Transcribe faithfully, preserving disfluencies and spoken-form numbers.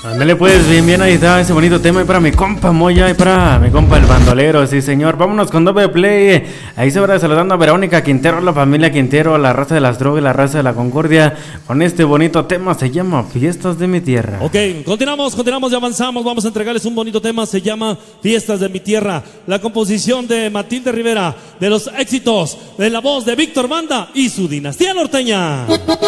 Ándale pues, bien, bien, ahí está ese bonito tema y para mi compa Moya y para mi compa el bandolero, sí señor. Vámonos con doble play. Ahí se va saludando a Verónica Quintero, a la familia Quintero, a la raza de las drogas, la raza de la concordia. Con este bonito tema se llama Fiestas de mi Tierra. Ok, continuamos, continuamos y avanzamos. Vamos a entregarles un bonito tema, se llama Fiestas de mi Tierra. La composición de Matilde Rivera, de los éxitos, de la voz de Víctor Banda y su dinastía norteña.